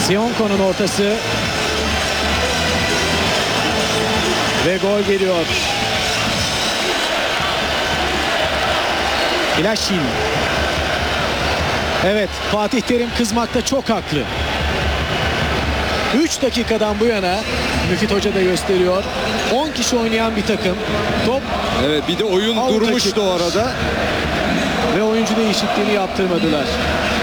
Sionko'nun ortası. Ve gol geliyor. İlaşin. Evet, Fatih Terim kızmakta çok haklı. 3 dakikadan bu yana Müfit Hoca da gösteriyor. 10 kişi oynayan bir takım. Top Evet, bir de oyun Avrupa durmuştu o arada. ve oyuncu değişikliğini yaptırmadılar.